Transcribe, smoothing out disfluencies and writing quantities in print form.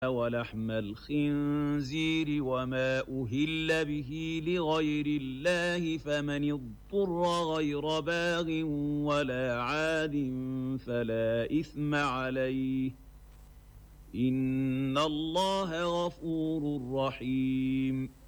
ولحم الخنزير وما أهل به لغير الله فمن اضطر غير باغ ولا عاد فلا إثم عليه إن الله غفور رحيم